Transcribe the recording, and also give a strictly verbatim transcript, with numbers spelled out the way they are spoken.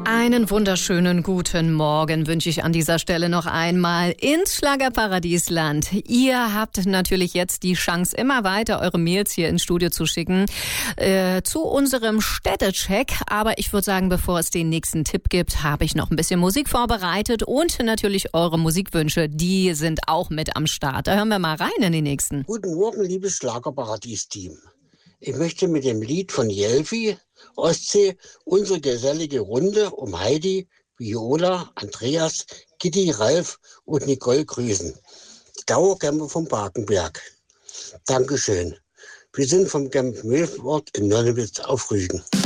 Einen wunderschönen guten Morgen wünsche ich an dieser Stelle noch einmal ins Schlagerparadiesland. Ihr habt natürlich jetzt die Chance, immer weiter eure Mails hier ins Studio zu schicken äh, zu unserem Städtecheck. Aber ich würde sagen, bevor es den nächsten Tipp gibt, habe ich noch ein bisschen Musik vorbereitet und natürlich eure Musikwünsche, die sind auch mit am Start. Da hören wir mal rein in den nächsten. Guten Morgen, liebes Schlagerparadies-Team. Ich möchte mit dem Lied von Jelfi, Ostsee, unsere gesellige Runde um Heidi, Viola, Andreas, Kitty, Ralf und Nicole grüßen. Dauercamper vom Barkenberg. Dankeschön. Wir sind vom Camp Milford in Nonnewitz auf Rügen.